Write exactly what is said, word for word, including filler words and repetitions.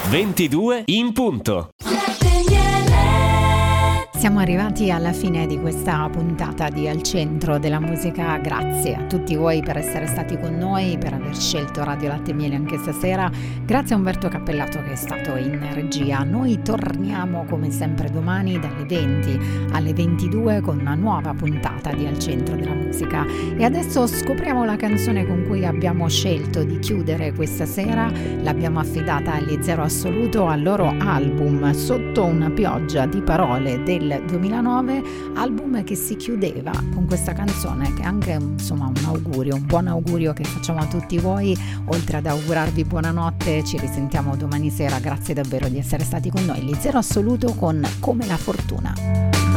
ventidue in punto. Siamo arrivati alla fine di questa puntata di Al Centro della Musica. Grazie a tutti voi per essere stati con noi, per aver scelto Radio Latte e Miele anche stasera. Grazie a Umberto Cappellato che è stato in regia. Noi torniamo come sempre domani dalle venti alle ventidue con una nuova puntata di Al Centro della Musica. E adesso scopriamo la canzone con cui abbiamo scelto di chiudere questa sera. L'abbiamo affidata agli Zero Assoluto, al loro album Sotto una pioggia di parole del duemilanove, album che si chiudeva con questa canzone, che è anche insomma un augurio, un buon augurio che facciamo a tutti voi. Oltre ad augurarvi buonanotte, ci risentiamo domani sera. Grazie davvero di essere stati con noi. Gli Zero Assoluto con Come la fortuna.